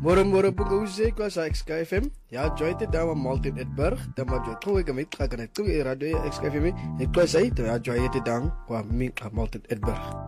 Moro po kauze kwa sa XKFM. Ya joy te dama Maltin Edberg, dama joy ko gamit ka kana tu radio XKFM. Ko sai to ya joy te dang kwa mi Maltin Edberg.